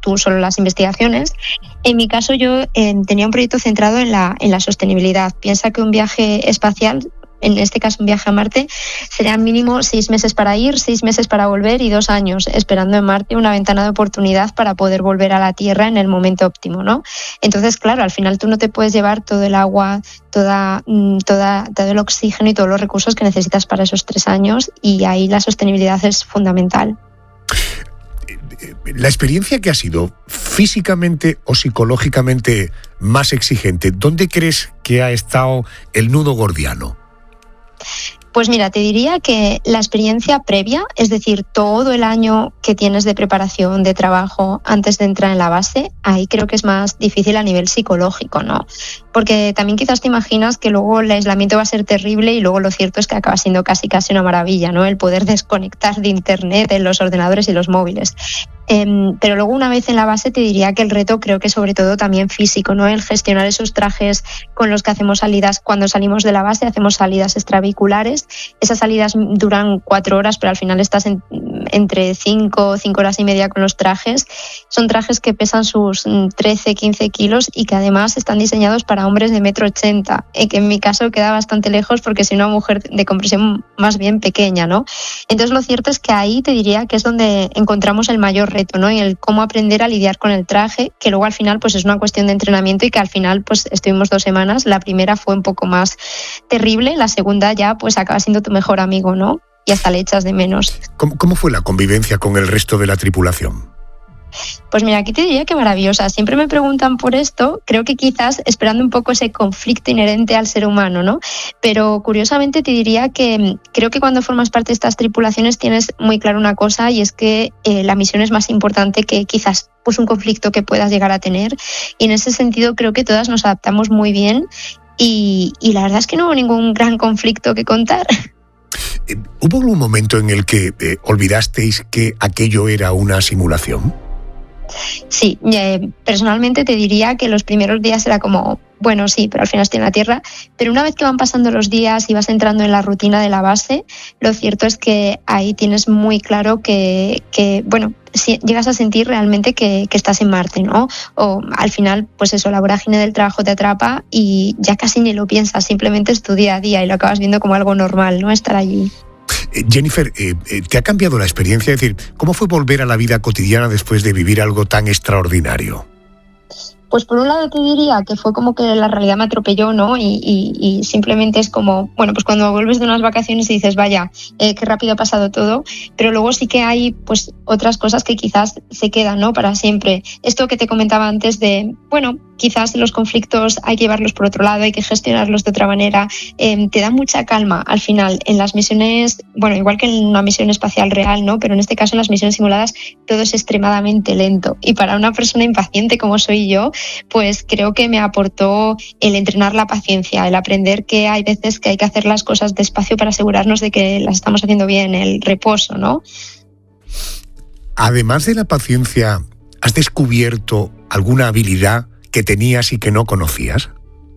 tú solo las investigaciones. En mi caso yo tenía un proyecto centrado en la sostenibilidad. Piensa que un viaje espacial, en este caso un viaje a Marte, serían mínimo 6 meses para ir, 6 meses para volver y 2 años esperando en Marte una ventana de oportunidad para poder volver a la Tierra en el momento óptimo, ¿no? Entonces, claro, al final tú no te puedes llevar todo el agua, todo el oxígeno y todos los recursos que necesitas para esos 3 años, y ahí la sostenibilidad es fundamental. La experiencia que ha sido físicamente o psicológicamente más exigente, ¿dónde crees que ha estado el nudo gordiano? Pues mira, te diría que la experiencia previa, es decir, todo el año que tienes de preparación, de trabajo, antes de entrar en la base, ahí creo que es más difícil a nivel psicológico, ¿no? Porque también quizás te imaginas que luego el aislamiento va a ser terrible y luego lo cierto es que acaba siendo casi una maravilla, ¿no? El poder desconectar de internet en los ordenadores y los móviles. Pero luego una vez en la base te diría que el reto creo que sobre todo también físico, ¿no? El gestionar esos trajes con los que hacemos salidas cuando salimos de la base, hacemos salidas extravehiculares. Esas salidas duran 4 horas, pero al final estás entre 5 horas y media con los trajes. Son trajes que pesan sus 13-15 kilos y que además están diseñados para hombres de 1,80 m, que en mi caso queda bastante lejos porque soy una mujer de compresión más bien pequeña, ¿no? Entonces lo cierto es que ahí te diría que es donde encontramos el mayor reto, ¿no? Y el cómo aprender a lidiar con el traje, que luego al final pues es una cuestión de entrenamiento y que al final pues estuvimos 2 semanas. La primera fue un poco más terrible, la segunda ya pues acaba siendo tu mejor amigo, ¿no? Y hasta le echas de menos. ¿Cómo fue la convivencia con el resto de la tripulación? Pues mira, aquí te diría que maravillosa. Siempre me preguntan por esto, creo que quizás esperando un poco ese conflicto inherente al ser humano, ¿no? Pero curiosamente te diría que creo que cuando formas parte de estas tripulaciones tienes muy claro una cosa, y es que la misión es más importante que quizás pues un conflicto que puedas llegar a tener, y en ese sentido creo que todas nos adaptamos muy bien y la verdad es que no hubo ningún gran conflicto que contar. ¿Hubo algún momento en el que olvidasteis que aquello era una simulación? Sí, personalmente te diría que los primeros días era como, bueno, sí, pero al final estoy en la Tierra. Pero una vez que van pasando los días y vas entrando en la rutina de la base, lo cierto es que ahí tienes muy claro que bueno, si llegas a sentir realmente que estás en Marte, ¿no? O al final, pues eso, la vorágine del trabajo te atrapa y ya casi ni lo piensas, simplemente es tu día a día y lo acabas viendo como algo normal, ¿no? Estar allí. Jennifer, ¿te ha cambiado la experiencia? Es decir, ¿cómo fue volver a la vida cotidiana después de vivir algo tan extraordinario? Pues por un lado te diría que fue como que la realidad me atropelló, ¿no? Y simplemente es como, bueno, pues cuando vuelves de unas vacaciones y dices, vaya, qué rápido ha pasado todo, pero luego sí que hay pues otras cosas que quizás se quedan, ¿no? Para siempre. Esto que te comentaba antes de, bueno, quizás los conflictos hay que llevarlos por otro lado, hay que gestionarlos de otra manera, te da mucha calma al final. En las misiones, bueno, igual que en una misión espacial real, ¿no? Pero en este caso en las misiones simuladas todo es extremadamente lento, y para una persona impaciente como soy yo, pues creo que me aportó el entrenar la paciencia, el aprender que hay veces que hay que hacer las cosas despacio para asegurarnos de que las estamos haciendo bien, el reposo, ¿no? Además de la paciencia, ¿has descubierto alguna habilidad que tenías y que no conocías?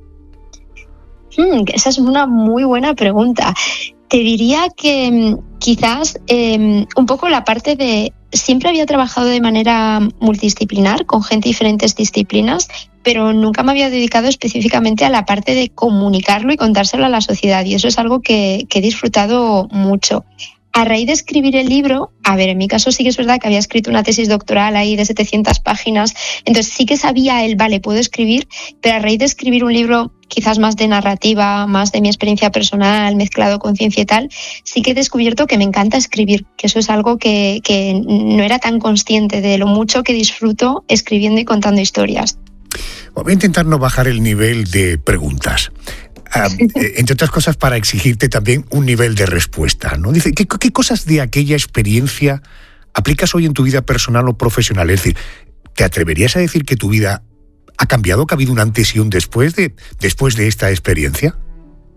Esa es una muy buena pregunta. Te diría que quizás un poco la parte de... Siempre había trabajado de manera multidisciplinar, con gente de diferentes disciplinas, pero nunca me había dedicado específicamente a la parte de comunicarlo y contárselo a la sociedad, y eso es algo que he disfrutado mucho. A raíz de escribir el libro, a ver, en mi caso sí que es verdad que había escrito una tesis doctoral ahí de 700 páginas, entonces sí que sabía vale, puedo escribir, pero a raíz de escribir un libro quizás más de narrativa, más de mi experiencia personal, mezclado con ciencia y tal, sí que he descubierto que me encanta escribir, que eso es algo que no era tan consciente de lo mucho que disfruto escribiendo y contando historias. Voy a intentar no bajar el nivel de preguntas. Entre otras cosas, para exigirte también un nivel de respuesta, ¿no? Dice, ¿qué cosas de aquella experiencia aplicas hoy en tu vida personal o profesional? Es decir, ¿te atreverías a decir que tu vida ha cambiado, que ha habido un antes y un después de esta experiencia?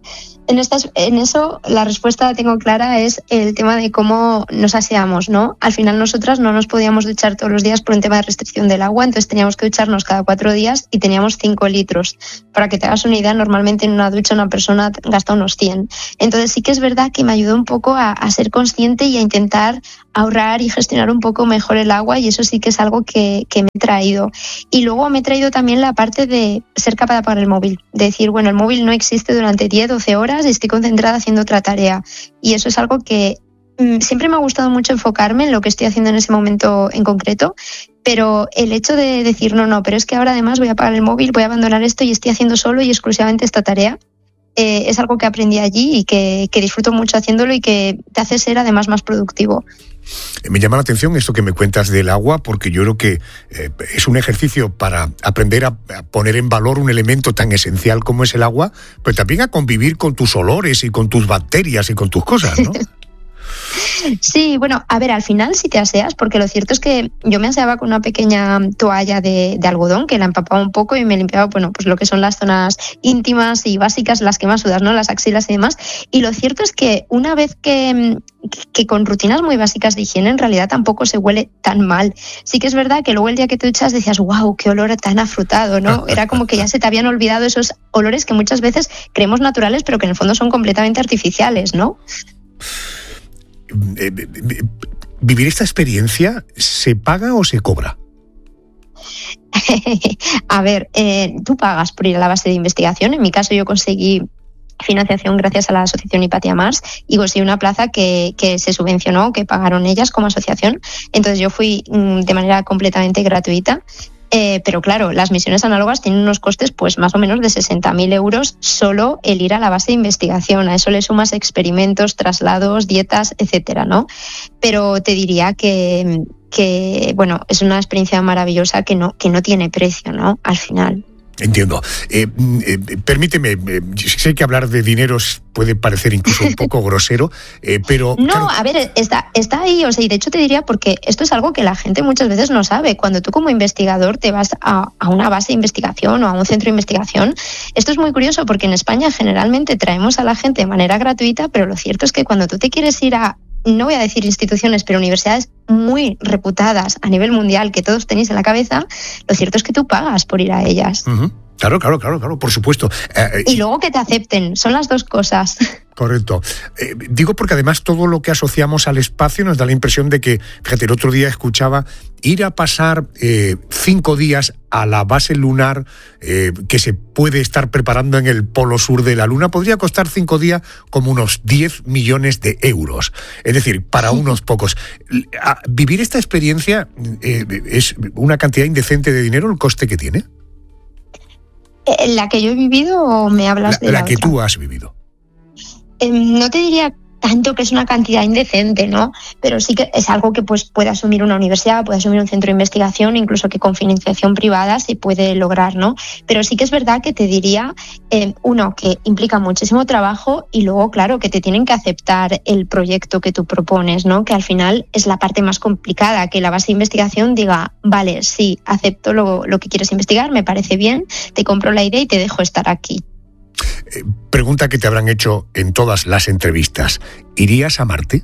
En eso la respuesta la tengo clara, es el tema de cómo nos aseamos, ¿no? Al final nosotras no nos podíamos duchar todos los días por un tema de restricción del agua, entonces teníamos que ducharnos cada 4 días y teníamos 5 litros. Para que te hagas una idea, normalmente en una ducha una persona gasta unos 100. Entonces sí que es verdad que me ayudó un poco a ser consciente y a intentar ahorrar y gestionar un poco mejor el agua, y eso sí que es algo que me he traído. Y luego me he traído también la parte de ser capaz de apagar el móvil, de decir, bueno, el móvil no existe durante 10, 12 horas y estoy concentrada haciendo otra tarea. Y eso es algo que siempre me ha gustado mucho, enfocarme en lo que estoy haciendo en ese momento en concreto, pero el hecho de decir, no, pero es que ahora además voy a apagar el móvil, voy a abandonar esto y estoy haciendo solo y exclusivamente esta tarea, es algo que aprendí allí y que disfruto mucho haciéndolo y que te hace ser además más productivo. Me llama la atención esto que me cuentas del agua, porque yo creo que es un ejercicio para aprender a poner en valor un elemento tan esencial como es el agua, pero también a convivir con tus olores y con tus bacterias y con tus cosas, ¿no? Sí, bueno, a ver, al final si te aseas, porque lo cierto es que yo me aseaba con una pequeña toalla de algodón que la empapaba un poco y me limpiaba, bueno, pues lo que son las zonas íntimas y básicas, las que más sudas, ¿no? Las axilas y demás. Y lo cierto es que una vez que con rutinas muy básicas de higiene en realidad tampoco se huele tan mal. Sí que es verdad que luego el día que te duchas decías, wow, qué olor tan afrutado, ¿no? Era como que ya se te habían olvidado esos olores que muchas veces creemos naturales, pero que en el fondo son completamente artificiales, ¿no? ¿Vivir esta experiencia se paga o se cobra? A ver, tú pagas por ir a la base de investigación. En mi caso yo conseguí financiación gracias a la asociación Hipatia Mars y conseguí una plaza que se subvencionó, que pagaron ellas como asociación. Entonces yo fui de manera completamente gratuita. Pero claro, las misiones análogas tienen unos costes pues más o menos de 60.000 euros solo el ir a la base de investigación. A eso le sumas experimentos, traslados, dietas, etcétera, ¿no? Pero te diría que bueno, es una experiencia maravillosa que no tiene precio, ¿no? Al final. Entiendo. Permíteme, sé que hablar de dineros puede parecer incluso un poco grosero, pero... No, claro. A ver, está ahí, o sea, y de hecho te diría, porque esto es algo que la gente muchas veces no sabe. Cuando tú como investigador te vas a una base de investigación o a un centro de investigación, esto es muy curioso porque en España generalmente traemos a la gente de manera gratuita, pero lo cierto es que cuando tú te quieres ir a, no voy a decir instituciones, pero universidades muy reputadas a nivel mundial que todos tenéis en la cabeza, lo cierto es que tú pagas por ir a ellas. Uh-huh. Claro, por supuesto. Y luego que te acepten, son las dos cosas. Correcto. Digo porque además todo lo que asociamos al espacio nos da la impresión de que, fíjate, el otro día escuchaba ir a pasar 5 días a la base lunar que se puede estar preparando en el polo sur de la Luna, podría costar 5 días como unos 10 millones de euros. Es decir, para unos pocos. ¿Vivir esta experiencia es una cantidad indecente de dinero el coste que tiene? ¿La que yo he vivido o me hablas de la que otra? Tú has vivido. No te diría tanto que es una cantidad indecente, ¿no? Pero sí que es algo que pues puede asumir una universidad, puede asumir un centro de investigación, incluso que con financiación privada se puede lograr, ¿no? Pero sí que es verdad que te diría, uno, que implica muchísimo trabajo y luego, claro, que te tienen que aceptar el proyecto que tú propones, ¿no? Que al final es la parte más complicada, que la base de investigación diga, vale, sí, acepto lo que quieres investigar, me parece bien, te compro la idea y te dejo estar aquí. Pregunta que te habrán hecho en todas las entrevistas. ¿Irías a Marte?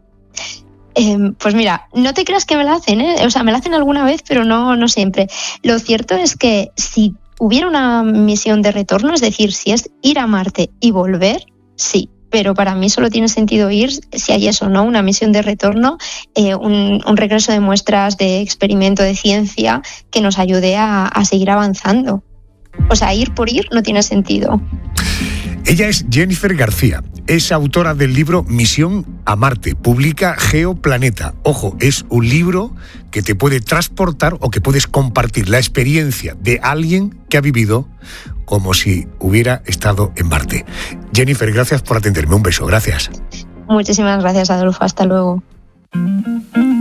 Pues mira, no te creas que me la hacen, ¿eh? O sea, me la hacen alguna vez, pero no siempre. Lo cierto es que si hubiera una misión de retorno, es decir, si es ir a Marte y volver, sí. Pero para mí solo tiene sentido ir si hay eso, ¿no? Una misión de retorno, un regreso de muestras de experimento de ciencia que nos ayude a seguir avanzando. O sea, ir por ir no tiene sentido. Ella es Jennifer García, es autora del libro Misión a Marte, publica Geoplaneta. Ojo, es un libro que te puede transportar o que puedes compartir la experiencia de alguien que ha vivido como si hubiera estado en Marte. Jennifer, gracias por atenderme. Un beso, gracias. Muchísimas gracias, Adolfo. Hasta luego.